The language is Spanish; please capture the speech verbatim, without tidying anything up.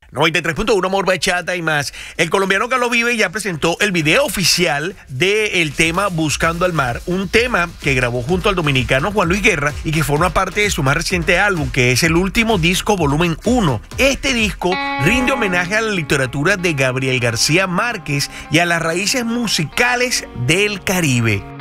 noventa y tres punto uno Amor, Bachata y más. El colombiano Carlos Vives ya presentó el video oficial del tema Buscando al Mar, un tema que grabó junto al dominicano Juan Luis Guerra y que forma parte de su más reciente álbum, que es el último disco volumen uno. Este disco rinde homenaje a la literatura de Gabriel García Márquez y a las raíces musicales del Caribe.